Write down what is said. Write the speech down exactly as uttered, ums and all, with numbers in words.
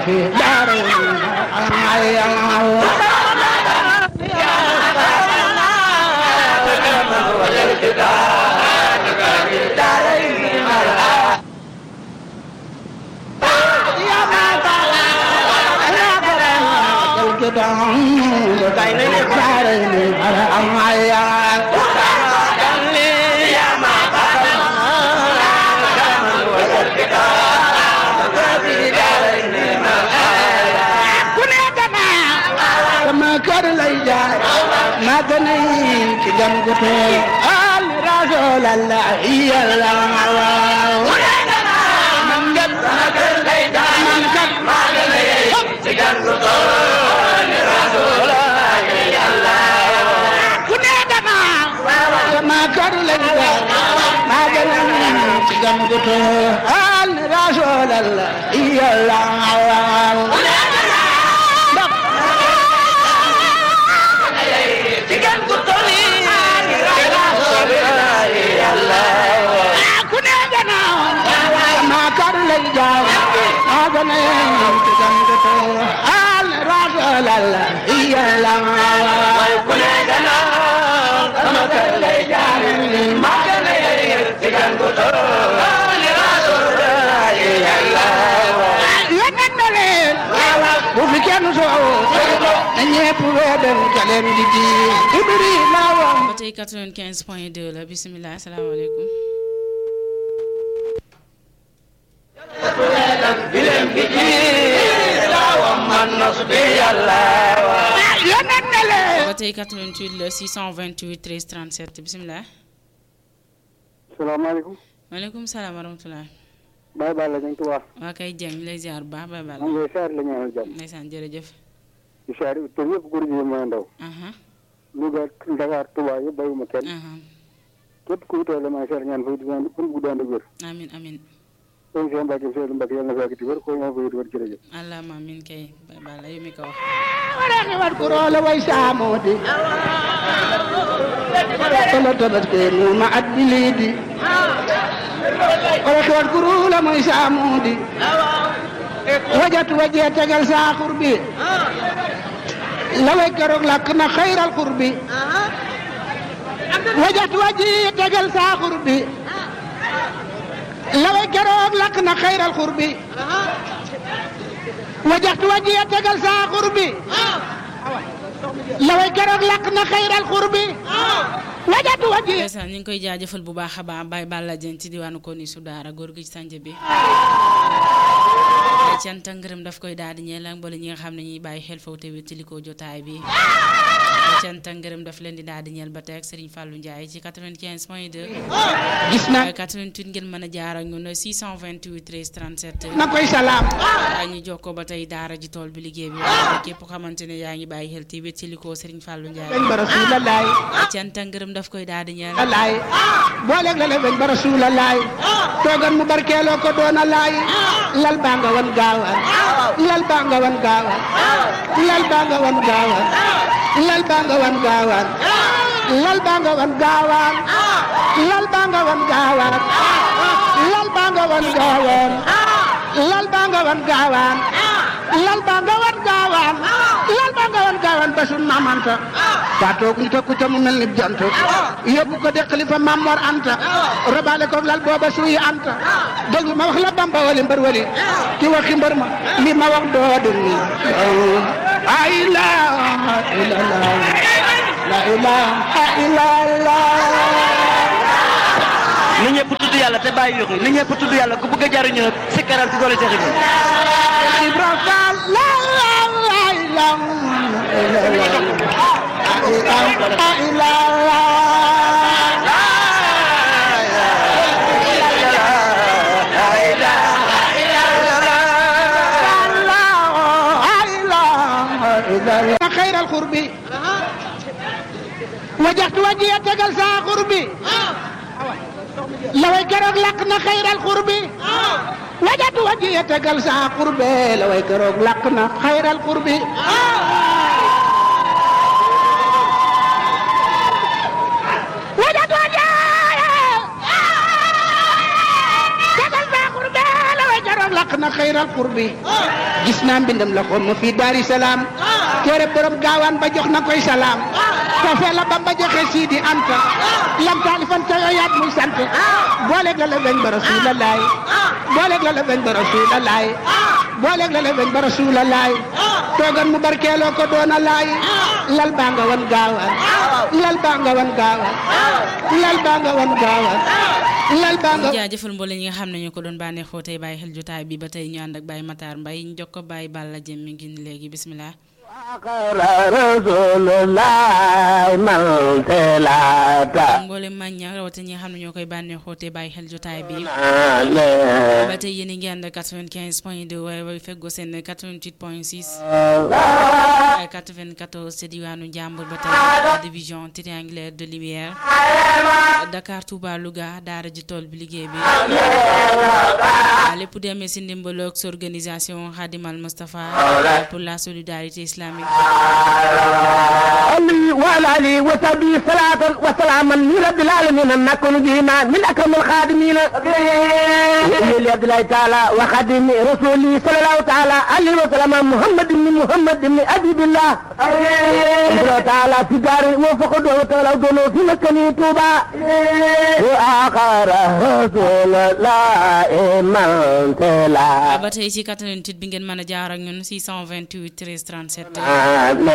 في دارين ما دنيت جنبته آل رسول الله يا الله من قد من قد ما دنيت جنبته آل رسول الله يا الله كنا ما كان لنا ما دنيت جنبته آل رسول الله يا الله ba tey quatre-vingt-quinze point deux la bismillah asalaamaaleykum ba tey quatre-vingt-huit la six cent vingt-huit treize trente-sept bismillah salaamaaleykum maaleykum salaam wa rahmatulah Baye Balla dañ ko wax waa kay jeng lay ziar bu baax Baye Balla maa ngi ziar la ñaanal jàmm ndeysaan jërëjëf di ziar te yëpp góor ñi mën a ndaw aha Louga Dakar Touba yëpp bàyyuma kenn aha képp ku wutoo la maa ziar ñaan fa di ñaan fu bu daan wér amin amin sëñ Cheikh Mbacke Seydou Mbacke yàlla na fekk di wér ko ñoo fa wér jërëjëf allahumma amin kay Baye Balla yow mi ko wax warani wat kurola way samodi solo tabaske mu ma adbilidi wala wat kurola moy samodi wajat waje tegal sa qurbi laway karok lak na khairal qurbi wajat waje tegal sa qurbi laway karok lak na khairal qurbi وجهت وجهي تقل سا قربي لو كرك لقنا خير القرب وجهت وجهي ndeysaan ñu ngi koy jaajëfal bu baax a baax Baye Balla Dieng ci diwaanu ko ni su daara góor gi sànje bi ay cant ak ngërëm daf koy daal di ñeel ak mbooleem ñi nga xam ne ñuy bàyyi xel fawte wéttalikoo jotaay bi ay cant ak ngërëm daf leen di daal di ñeel ba tey ak Serigne Fallou Ndiaye ci quatre-vingt-quinze point deux gis na quatre-vingt-huit ngeen mën a jaar ak ñun six cent vingt-huit treize trente-sept na koy salaam waaye ñu jokkoo ba tey daara ji tool bi liggéey bi waaye képp xamante ne yaa ngi bàyyi xel te wéttalikoo Serigne Fallou Ndiaye ben ba rasulullah ay cant ak ngërëm daf koy daal di ñeel allah booleeg la le ben ba rasulullah toogan mu barkeeloo ko doona laay lal baa nga wan gaawaan lal baa nga wan gaawaan lal baa nga wan gaawaan lal baa nga wan gaawaan lal baa nga wan gaawaan lal baa nga wan gaawaan lal baa nga wan gaawaan lal baa nga wan gaawaan lal baa nga wan gaawaan lal baa nga wan gaawaan ba sun mamanta faatoog ñu tokku ca mu mel ni jant yóbbu ko de xalifa Mamor Anta robaale ko lal booba suuy Anta déglu ma wax la Bamba wali mbër wali ci waxi mbër ma li ma wax doo dul ni la ilaha illallah la ilaha illallah ni ñëpp tudd yàlla te bàyyi yoxi ni ñëpp tudd yàlla ku bëgg a jariñu nag sikkaral ci doole Cheikh Ibra Fall la ilaha illallah خير القرب وجهت وجهي تقل سا قربي لو يكرق لقنا خير القرب وجهت وجهي تقل سا قربي لو يكرق لقنا خير القرب وجهت وجهي تقل سا قربي لو يكرق لقنا na xayral qurbi gis naa mbindam la ko ma fi Daari Salaam téere borom gaawaan ba jox na koy salaam kafe la Bamba joxe Sidi Anta lam taalifan ca yooyaat muy sant booleeg la la weñ ba Rasuulalaay booleeg la la weñ ba Rasuulalaay booleeg la la weñ ba Rasuulalaay toogan mu barkeeloo ko doona laay lal baa nga wan gaawaan lal baa nga wan gaawaan lal baa nga wan gaawaan lal baa nga jaajëfal mboole ñi nga xam ne ñu ko doon bànneexoo tey bàyyi xel jotaay bi ba tey ñu ànd ak Baye Matar Mbaye ñu jokko Baye Balla Jëm mi ngi léegi bismillah mboole mag ña rawate ñi nga xam ne ñoo koy bànneexoo tey bàyyi xel jotaay bi ba tey yéen a ngi ànd quatre-vingt-quinze point deux waaye way feggoo seen quatre-vingt-huit point six ay quatre-vingt-quatorze ci diwaanu Njàmbur ba tey division triangulaire de lumière Dakar Touba Louga daara ji tool bi liggéey bi lépp demee si ndimbalu ak organisation Khadimal Moustapha pour la solidarité islamique Ali wa ali wa tabi salatan wa salaman li rabbil alamin nakunu bima min akramil khadimin li abdullah taala wa khadim rasuli sallallahu taala alaihi wa sallam muhammad ibn muhammad ibn abibillah Allah taala fi dar wa faqadu taala dono fi makani tuba wa akhara rasul la iman tala ba tey ci quatre-vingt-huit bi ngeen mën a jaar ak ñun six cent vingt-huit treize trente-sept